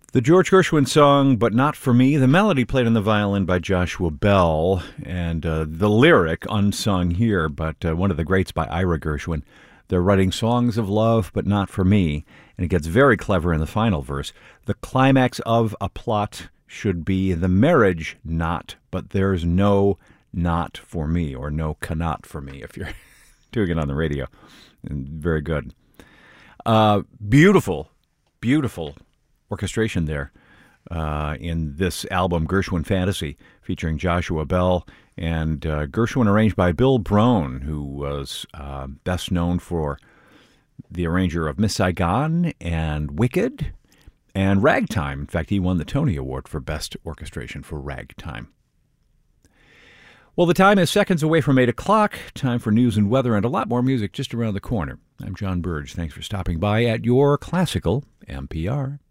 The George Gershwin song, But Not For Me, the melody played on the violin by Joshua Bell, and the lyric unsung here, but one of the greats by Ira Gershwin. They're writing songs of love, but not for me, and it gets very clever in the final verse. The climax of a plot should be the marriage knot, but there's no not for me, or no cannot for me, if you're doing it on the radio. And very good. Beautiful orchestration there in this album, Gershwin Fantasy, featuring Joshua Bell, and Gershwin arranged by Bill Brohn, who was best known for the arranger of Miss Saigon and Wicked and Ragtime. In fact, he won the Tony Award for Best Orchestration for Ragtime. Well, the time is seconds away from 8 o'clock. Time for news and weather and a lot more music just around the corner. I'm John Burge. Thanks for stopping by at your Classical NPR.